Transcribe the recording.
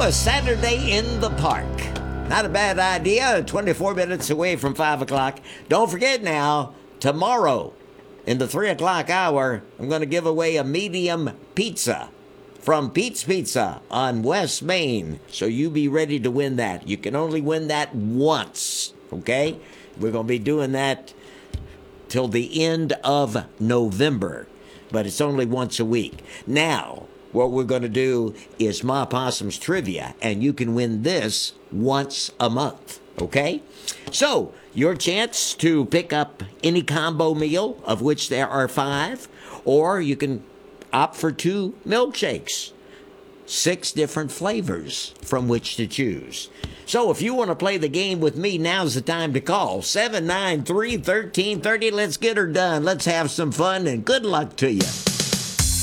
a Saturday in the park. Not a bad idea. 24 minutes away from 5 o'clock. Don't forget now, tomorrow in the 3 o'clock hour, I'm going to give away a medium pizza from Pete's Pizza on West Main. So you be ready to win that. You can only win that once, okay? We're going to be doing that till the end of November, but it's only once a week. Now, what we're going to do is Ma Possum's Trivia, and you can win this once a month, okay? So, your chance to pick up any combo meal, of which there are 5, or you can opt for 2 milkshakes. 6 different flavors from which to choose. So if you want to play the game with me, now's the time to call. 793-1330. Let's get her done. Let's have some fun, and good luck to you.